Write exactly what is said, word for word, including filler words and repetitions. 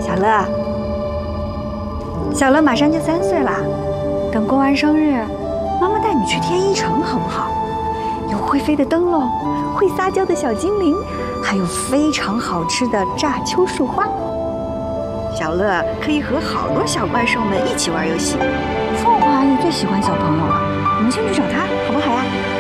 小乐，小乐马上就三岁了，等过完生日，妈妈带你去天一城好不好？有会飞的灯笼，会撒娇的小精灵，还有非常好吃的炸秋树花。小乐可以和好多小怪兽们一起玩游戏。凤凰阿姨最喜欢小朋友了，我们先去找她好不好呀？